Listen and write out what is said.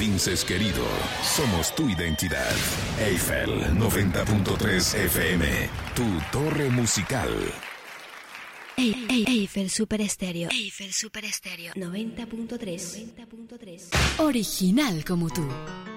Princes querido, somos tu identidad. Eiffel 90.3 FM, tu torre musical. Eiffel Super Estéreo. Eiffel Super Estéreo 90.3. Original como tú.